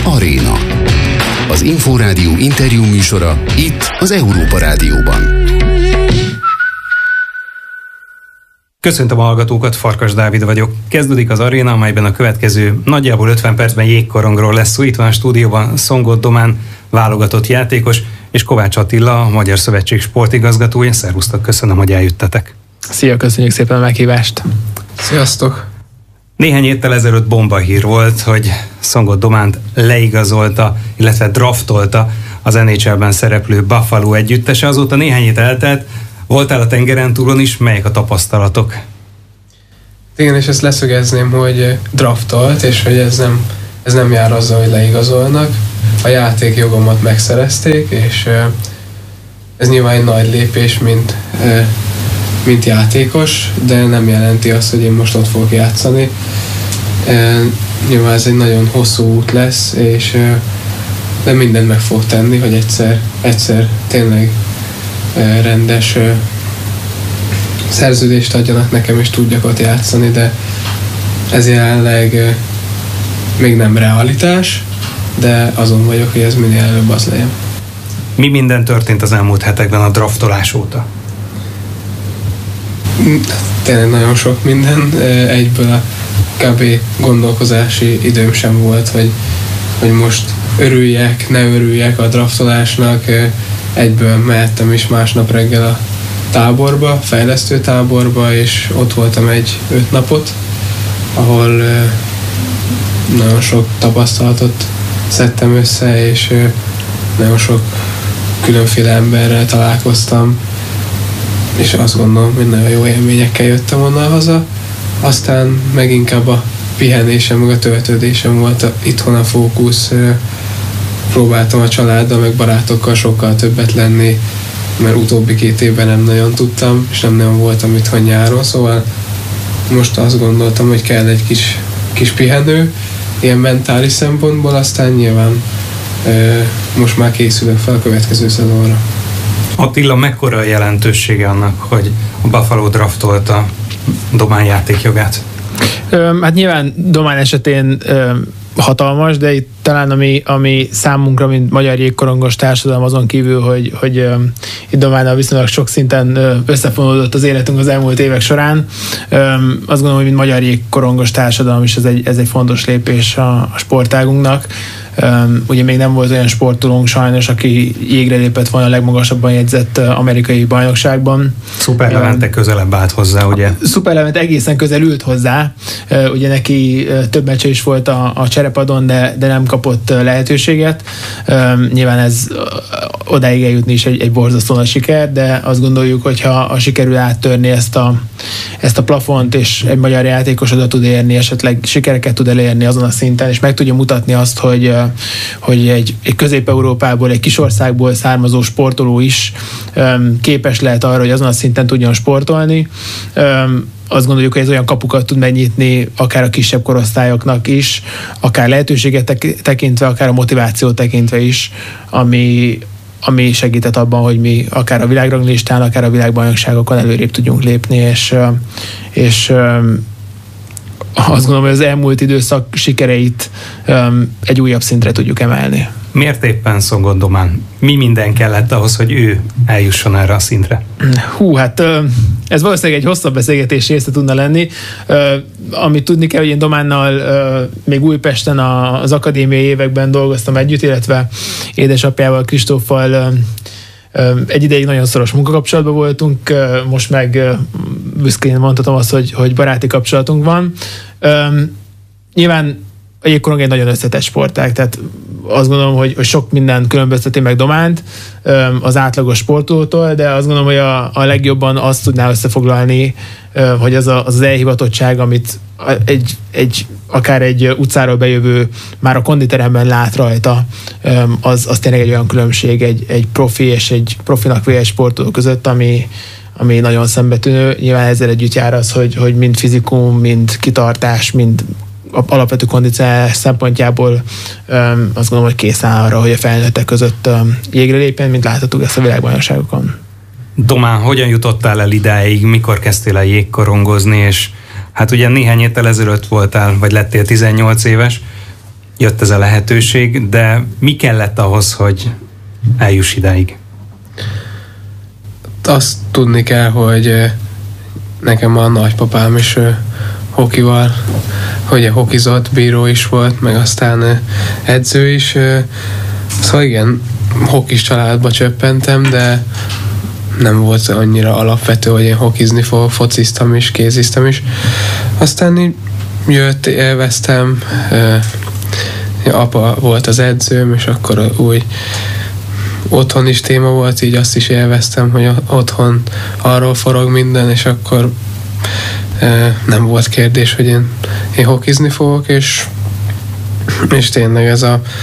Aréna. Az Inforádió interjú műsora itt az Európa Rádióban. Köszöntöm a hallgatókat, Farkas Dávid vagyok. Kezdődik az Aréna, amelyben a következő nagyjából 50 percben jégkorongról lesz szó. Itt van a stúdióban Szongott Domán, válogatott játékos, és Kovács Attila, a Magyar Szövetség sportigazgatója. Szervusztok, köszönöm, hogy eljöttetek. Szia, köszönjük szépen a meghívást. Sziasztok! Néhány héttel ezelőtt bombahír volt, hogy Szongott Dománt leigazolta, illetve draftolta az NHL-ben szereplő Buffalo együttese. Azóta néhány hét eltelt, voltál a tengeren túlon is, melyek a tapasztalatok? Igen, és ezt leszögezném, hogy draftolt, és hogy ez nem jár azzal, hogy leigazolnak. A játékjogomat megszerezték, és ez nyilván egy nagy lépés, mint játékos, de nem jelenti azt, hogy én most ott fogok játszani. Nyilván ez egy nagyon hosszú út lesz, de mindent meg fog tenni, hogy egyszer tényleg rendes szerződést adjanak nekem, és tudjak ott játszani, de ez jelenleg még nem realitás, de azon vagyok, hogy ez minél előbb az legyen. Mi minden történt az elmúlt hetekben a draftolás óta? Tényleg nagyon sok minden. Egyből a kb. Gondolkozási időm sem volt, hogy most örüljek, ne örüljek a draftolásnak. Egyből mehettem is másnap reggel a táborba, fejlesztő táborba, és ott voltam 5 napot, ahol nagyon sok tapasztalatot szedtem össze, és nagyon sok különféle emberrel találkoztam, és azt gondolom, hogy nagyon jó élményekkel jöttem onnan haza. Aztán meg inkább a pihenésem, meg a töltődésem volt itthon a fókusz. Próbáltam a családdal, meg barátokkal sokkal többet lenni, mert utóbbi 2 évben nem nagyon tudtam, és nem nagyon voltam itthon nyáron, szóval most azt gondoltam, hogy kell egy kis pihenő, ilyen mentális szempontból, aztán nyilván most már készülök fel a következő szezonra. Attila, mekkora a jelentősége annak, hogy a Buffalo draftolta Domán játékjogát? Hát nyilván Domán esetén hatalmas, de itt talán ami számunkra, mint magyar jégkorongos társadalom, azon kívül, hogy itt Dománnal viszonylag sok szinten összefonódott az életünk az elmúlt évek során. Azt gondolom, hogy mint magyar jégkorongos társadalom is ez egy fontos lépés a sportágunknak. Ugye még nem volt olyan sportolónk sajnos, aki jégre lépett volna a legmagasabban jegyzett amerikai bajnokságban. Szuper Levente közelebb állt hozzá, ugye? Szuper Levente egészen közel ült hozzá. Ugye neki több meccse is volt a cserepadon, de nem kapott lehetőséget. Nyilván ez odáig eljutni is egy borzasztó nagy siker, de azt gondoljuk, hogy ha sikerül áttörni ezt a plafont, és egy magyar játékos oda tud érni, esetleg sikereket tud elérni azon a szinten, és meg tudja mutatni azt, hogy egy Közép-Európából, egy kis országból származó sportoló is képes lehet arra, hogy azon a szinten tudjon sportolni. Azt gondoljuk, hogy ez olyan kapukat tud megnyitni akár a kisebb korosztályoknak is, akár lehetőséget tekintve, akár a motivációt tekintve is, ami segített abban, hogy mi akár a világranglistán, akár a világbajnokságokon előrébb tudjunk lépni, és azt gondolom, hogy az elmúlt időszak sikereit egy újabb szintre tudjuk emelni. Miért éppen Szongott Domán? Mi minden kellett ahhoz, hogy ő eljusson erre a szintre? Hát ez valószínűleg egy hosszabb beszélgetés része tudna lenni. Amit tudni kell, hogy én Dománnal még Újpesten az akadémiai években dolgoztam együtt, illetve édesapjával, Kristóffal egy ideig nagyon szoros munkakapcsolatban voltunk, most meg büszkén mondhatom azt, hogy baráti kapcsolatunk van. Nyilván a jégkorong egy nagyon összetett sportág, tehát azt gondolom, hogy sok minden különbözteti meg Dománt az átlagos sportolótól, de azt gondolom, hogy a legjobban azt tudná összefoglalni, hogy az elhivatottság, amit akár egy utcáról bejövő már a konditeremben lát rajta, az tényleg egy olyan különbség egy profi és egy profinak vélt sportoló között, ami nagyon szembetűnő. Nyilván ezzel együtt jár az, hogy mind fizikum, mind kitartás, mind alapvető kondicionálás szempontjából azt gondolom, hogy kész áll arra, hogy a felnőttek között jégre lépjen, mint láthattuk ezt a világbajnokságokon. Domán, hogyan jutottál el idáig, mikor kezdtél el jégkorongozni, és hát ugye néhány héttel ezelőtt voltál, vagy lettél 18 éves. jött ez a lehetőség, de mi kellett ahhoz, hogy eljuss idáig? Azt tudni kell, hogy nekem a nagypapám is hokival, hogy hokizott, bíró is volt, meg aztán edző is. Szóval igen, hokis családba csöppentem, de nem volt annyira alapvető, hogy én hokizni fogok, fociztam is, kéziztem is. Aztán így jött, élveztem, apa volt az edzőm, és akkor úgy otthon is téma volt, így azt is élveztem, hogy otthon arról forog minden, és akkor nem volt kérdés, hogy én hokizni fogok, és tényleg ez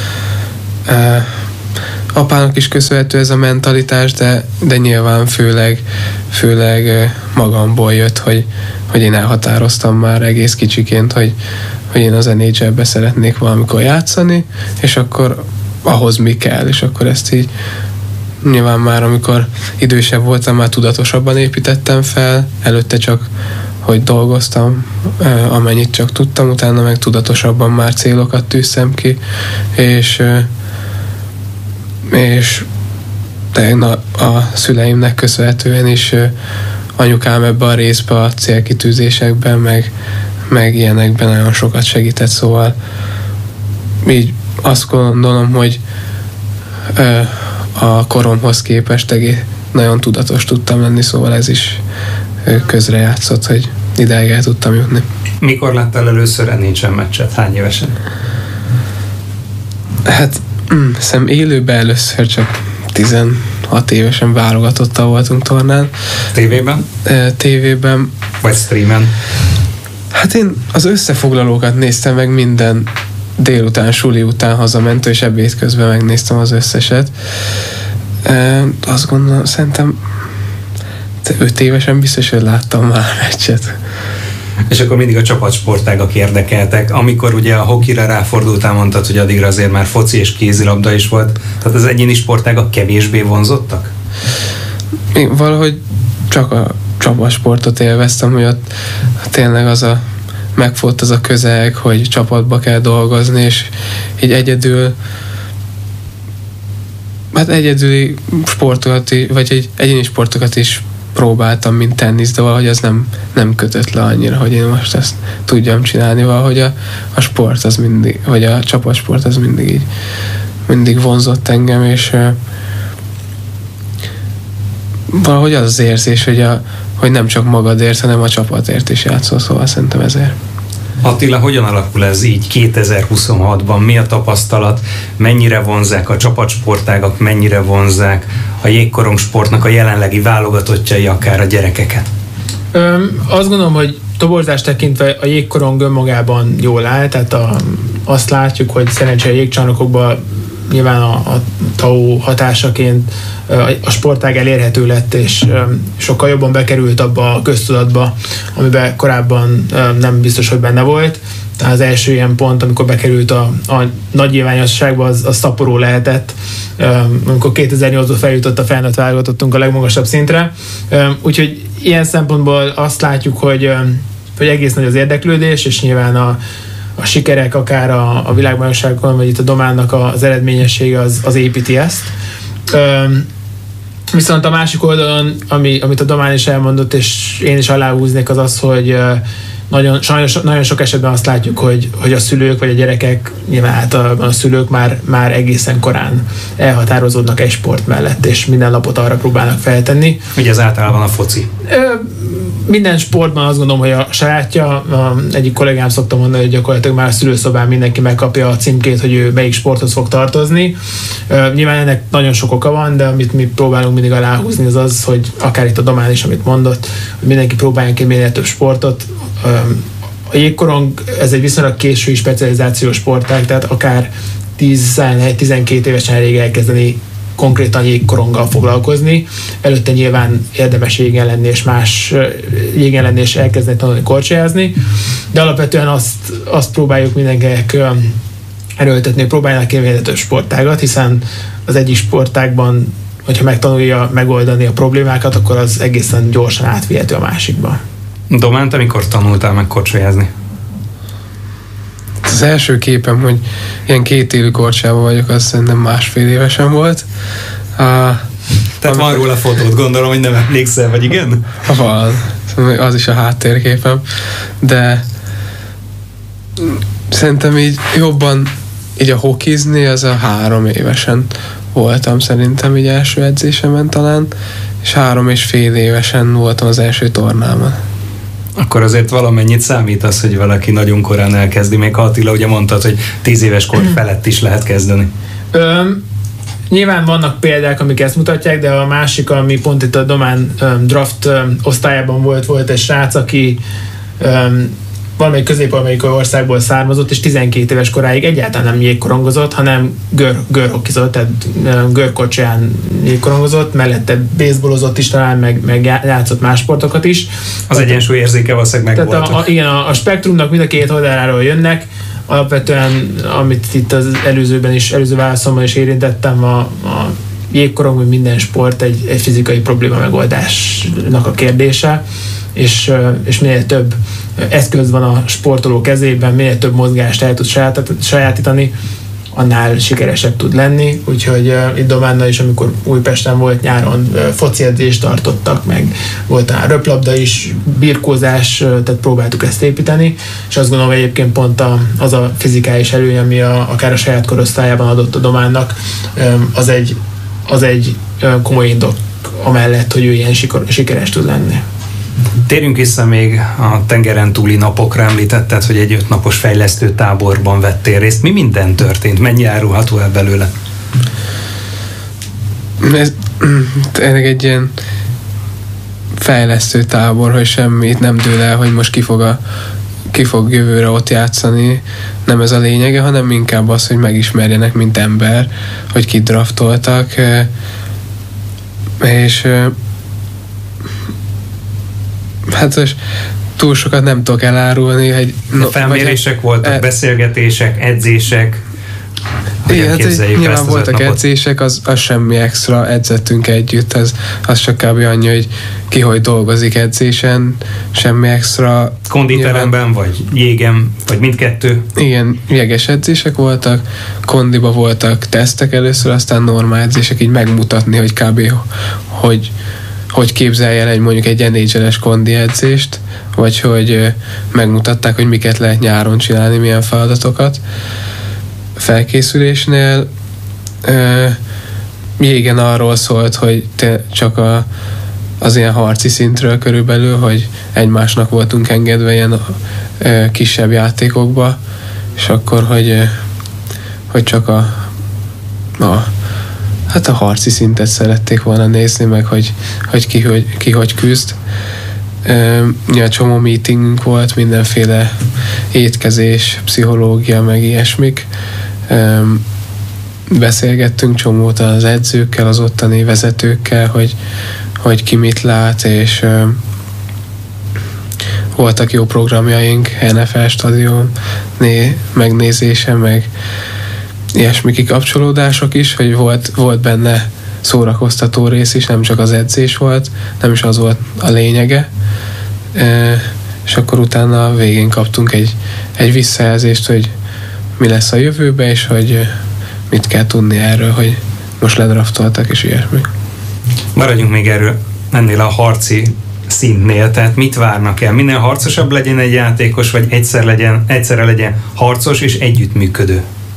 apának is köszönhető ez a mentalitás, de nyilván főleg magamból jött, hogy én elhatároztam már egész kicsiként, hogy én az NHL-be szeretnék valamikor játszani, és akkor ahhoz mi kell, és akkor ezt így nyilván már amikor idősebb voltam, már tudatosabban építettem fel, előtte csak hogy dolgoztam, amennyit csak tudtam, utána meg tudatosabban már célokat tűztem ki, és a szüleimnek köszönhetően is anyukám ebben a részben, a célkitűzésekben, meg ilyenekben nagyon sokat segített, szóval így azt gondolom, hogy a koromhoz képest nagyon tudatos tudtam lenni, szóval ez is közrejátszott, hogy idáig el tudtam jutni. Mikor láttál először NHL meccset? Hány évesen? Hát hiszem élőben először csak 16 évesen válogatottal voltunk tornán. TV-ben? TV-ben. Vagy streamen? Hát én az összefoglalókat néztem meg minden délután, suli után hazament, és ebéd közben megnéztem az összeset. Azt gondolom, szerintem 5 évesen biztos, hogy láttam már meccset. És akkor mindig a csapatsportágak érdekeltek. Amikor ugye a hokira ráfordultál, mondtad, hogy addigra azért már foci és kézilabda is volt. Tehát az egyéni sportágak kevésbé vonzottak? Én valahogy csak a csapatsportot élveztem, hogy ott tényleg megfogott az a közeg, hogy csapatba kell dolgozni, és így egyedüli sportokat, vagy egy egyéni sportokat is próbáltam, mint tenisz, de valahogy ez nem kötött le annyira, hogy én most ezt tudjam csinálni, valahogy a sport az mindig, vagy a csapatsport az mindig vonzott engem, és valahogy az érzés, hogy nem csak magadért, hanem a csapatért is játszol, szóval szerintem ezért. Attila, hogyan alakul ez így 2026-ban? Mi a tapasztalat? Mennyire vonzák a csapatsportágak, mennyire vonzák a jégkorongsportnak a jelenlegi válogatottjai akár a gyerekeket? Azt gondolom, hogy toborzást tekintve a jégkorong önmagában jól áll, tehát azt látjuk, hogy szerencsére a jégcsarnokokban nyilván a TAO hatásaként a sportág elérhető lett, és sokkal jobban bekerült abba a köztudatba, amiben korábban nem biztos, hogy benne volt. Tehát az első ilyen pont, amikor bekerült a nagy nyilvánosságba, az szaporó lehetett, amikor 2008-ban feljutott a felnőtt válogatottunk a legmagasabb szintre. Úgyhogy ilyen szempontból azt látjuk, hogy egész nagy az érdeklődés, és nyilván a sikerek, akár a világbajnokságon, vagy itt a Dománnak az eredményessége az építi ezt. Viszont a másik oldalon, amit a Domán is elmondott, és én is aláhúznék, az, hogy nagyon sok esetben azt látjuk, hogy a szülők vagy a gyerekek, nyilván általában a szülők már egészen korán elhatározódnak egy sport mellett, és minden lapot arra próbálnak feltenni. Ugye ez általában a foci? Minden sportban azt gondolom, hogy a sajátja, egyik kollégám szokta mondani, hogy gyakorlatilag már a szülőszobán mindenki megkapja a címkét, hogy ő melyik sporthoz fog tartozni. Nyilván ennek nagyon sok oka van, de amit mi próbálunk mindig aláhúzni, az, hogy akár itt a Domán is, amit mondott, hogy mindenki próbáljon ki minél több sportot. A jégkorong, ez egy viszonylag késői specializációs sportág, tehát akár 10-12 évesen elég elkezdeni konkrétan jégkoronggal foglalkozni. Előtte nyilván érdemes jégen lenni, és más jégen lenni, és elkezdeni tanulni korcsolyázni, de alapvetően azt próbáljuk mindenkinek erőltetni, hogy próbálják ki több sportágat, hiszen az egyik sportágban, hogyha megtanulja megoldani a problémákat, akkor az egészen gyorsan átvihető a másikba. Domán, te mikor tanultál meg korcsolyázni? Az első képem, hogy ilyen 2 élő korcsában vagyok, az szerintem 1,5 évesen volt. Tehát van róla fotót, gondolom, hogy nem emlékszel, vagy igen? Van. Az is a háttérképem. De szerintem így jobban így a hokizni, az a 3 évesen voltam szerintem így első edzésemen talán, és 3,5 évesen voltam az első tornámon. Akkor azért valamennyit számít az, hogy valaki nagyon korán elkezdi, még ha Attila ugye mondtad, hogy 10 éves kor felett is lehet kezdeni. Nyilván vannak példák, amik ezt mutatják, de a másik, ami pont itt a Domán draft osztályában volt egy srác, aki valamelyik közép-amerikai országból származott, és 12 éves koráig egyáltalán nem jégkorongozott, hanem görhokizott, tehát görkocsán jégkorongozott, mellette baseballozott is talán, meg játszott más sportokat is. Az egyensúly érzéke valószínűleg meg volt. Igen, a spektrumnak mind a 2 oldaláról jönnek. Alapvetően, amit itt az előző válaszomban is érintettem, a jégkorong, vagy minden sport egy fizikai probléma megoldásnak a kérdése, és minél több eszköz van a sportoló kezében, minél több mozgást el tud sajátítani, annál sikeresebb tud lenni. Úgyhogy itt Dománnal is, amikor Újpesten volt nyáron, foci edzést tartottak, meg volt a röplabda is, birkózás, tehát próbáltuk ezt építeni, és azt gondolom, hogy egyébként pont az a fizikális előny, ami akár a saját korosztályában adott a Dománnak, az egy komoly indok amellett, hogy ő ilyen sikeres tud lenni. Térjünk vissza még a tengeren túli napokra. Említetted, hogy egy 5 napos fejlesztő táborban vettél részt. Mi minden történt? Mennyi árulható el belőle? Ez tényleg egy ilyen fejlesztő tábor, hogy semmit nem dől el, hogy most ki fog jövőre ott játszani. Nem ez a lényege, hanem inkább az, hogy megismerjenek, mint ember, hogy kit draftoltak, és hát most túl sokat nem tudok elárulni. Felmérések voltak, beszélgetések, edzések. Igen, hát nyilván voltak edzések, az semmi extra, edzettünk együtt, az csak kb. Annyi, hogy ki hogy dolgozik edzésen, semmi extra. Konditeremben, vagy jégen, vagy mindkettő? Igen, jeges edzések voltak, kondiba voltak tesztek először, aztán normál edzések, így megmutatni, hogy kb. Hogy képzelj el mondjuk egy NHL-es kondi edzést, vagy hogy megmutatták, hogy miket lehet nyáron csinálni, milyen feladatokat. Felkészülésnél jégen arról szólt, hogy csak az ilyen harci szintről körülbelül, hogy egymásnak voltunk engedve ilyen kisebb játékokba, és akkor, hogy csak hát a harci szintet szerették volna nézni, meg hogy ki hogy küzd. Ja, csomó meetingünk volt, mindenféle étkezés, pszichológia, meg ilyesmik. Beszélgettünk csomót az edzőkkel, az ottani vezetőkkel, hogy ki mit lát, és voltak jó programjaink, NFL stadion megnézése, meg ilyesmi kikapcsolódások is, hogy volt benne szórakoztató rész is, nem csak az edzés volt, nem is az volt a lényege, és akkor utána a végén kaptunk egy visszajelzést, hogy mi lesz a jövőben, és hogy mit kell tudni erről, hogy most ledraftoltak, és ilyesmi. Maradjunk még ennél a harci szintnél, tehát mit várnak el? Minél harcosabb legyen egy játékos, vagy egyszerre legyen harcos és együttműködő?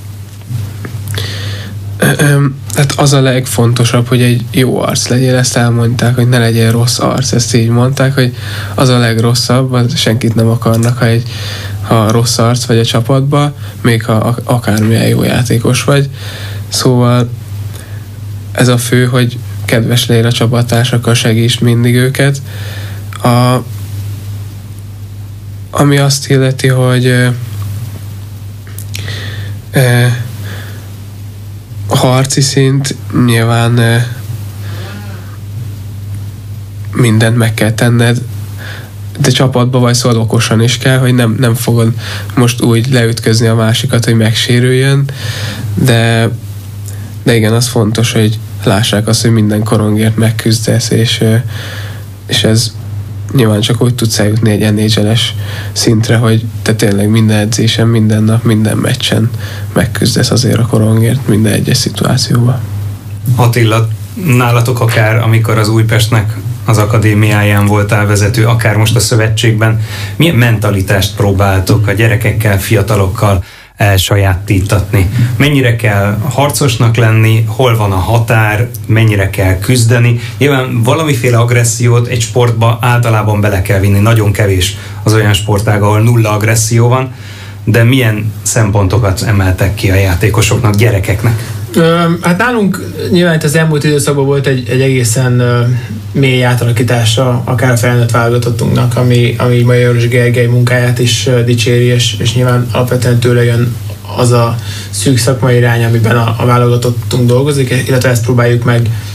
Hát az a legfontosabb, hogy egy jó arc legyél, ezt elmondták, hogy ne legyen rossz arc, ezt így mondták, hogy az a legrosszabb, senkit nem akarnak, ha rossz arc vagy a csapatba, még ha akármilyen jó játékos vagy. Szóval ez a fő, hogy kedves légy a csapattársakkal, segíts mindig őket. Ami azt illeti, hogy a harci szint nyilván mindent meg kell tenned, de csapatba vagy, szóval okosan is kell, hogy nem fogod most úgy leütközni a másikat, hogy megsérüljön, de igen, az fontos, hogy lássák azt, hogy minden korongért megküzdesz, és ez nyilván csak úgy tudsz eljutni egy NHL-es szintre, hogy te tényleg minden edzésen, minden nap, minden meccsen megküzdesz azért a korongért, minden egyes szituációban. Attila, nálatok akár, amikor az Újpestnek az akadémiáján voltál vezető, akár most a szövetségben, milyen mentalitást próbáltok a gyerekekkel, fiatalokkal elsajátítatni? Mennyire kell harcosnak lenni, hol van a határ, mennyire kell küzdeni? Nyilván valamiféle agressziót egy sportba általában bele kell vinni, nagyon kevés az olyan sportág, ahol nulla agresszió van, de milyen szempontokat emeltek ki a játékosoknak, gyerekeknek? Hát nálunk nyilván itt az elmúlt időszakban volt egy egészen mély átalakítása akár a felnőtt válogatottunknak, ami Majoros Gergely munkáját is dicséri, és nyilván alapvetően tőle jön az a szűk szakmai irány, amiben a válogatottunk dolgozik, illetve ezt próbáljuk meg